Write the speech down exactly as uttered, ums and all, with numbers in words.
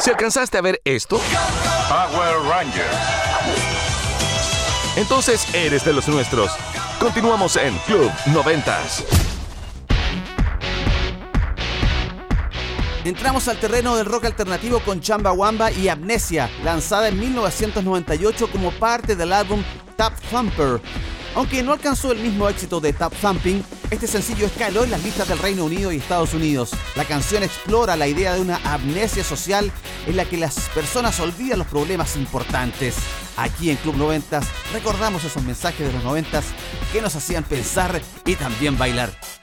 Si alcanzaste a ver esto, Power Rangers. entonces eres de los nuestros. Continuamos en Club noventas. Entramos al terreno del rock alternativo con Chumbawamba y Amnesia, lanzada en mil novecientos noventa y ocho como parte del álbum Tap Thumper. Aunque no alcanzó el mismo éxito de Tap Thumping, este sencillo escaló en las listas del Reino Unido y Estados Unidos. La canción explora la idea de una amnesia social en la que las personas olvidan los problemas importantes. Aquí en Club noventas recordamos esos mensajes de los noventas que nos hacían pensar y también bailar.